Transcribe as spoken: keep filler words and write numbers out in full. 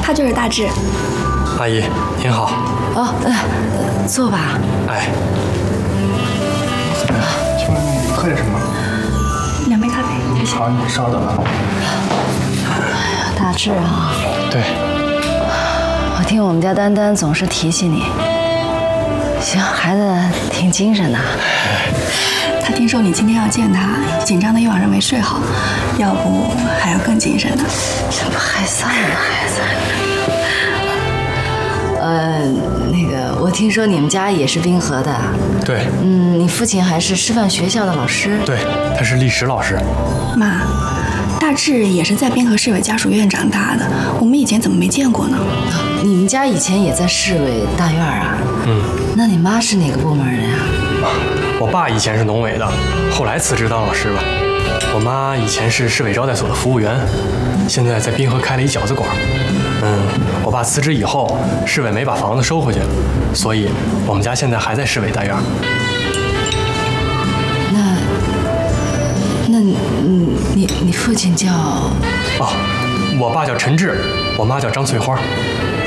他就是大志。 阿姨您好。 哦，呃，坐吧。 哎， 请问你喝点什么？ 两杯咖啡，谢谢。 好，你稍等啊。 哎呀，大志啊， 对， 我听我们家丹丹总是提起你。行，孩子挺精神的。 他听说你今天要见他，紧张的一晚上没睡好，要不还要更精神呢。 这不害臊呢，孩子。呃，那个，我听说你们家也是滨河的。 对。 嗯，你父亲还是师范学校的老师。 对，他是历史老师。 妈，大志也是在滨河市委家属院长大的，我们以前怎么没见过呢？ 你们家以前也在市委大院啊？ 嗯。 那你妈是哪个部门的呀？ 我爸以前是农委的，后来辞职当老师了。我妈以前是市委招待所的服务员，现在在滨河开了一饺子馆。嗯，我爸辞职以后，市委没把房子收回去，所以我们家现在还在市委大院。 那，那你你你父亲叫？ 哦，我爸叫陈志，我妈叫张翠花。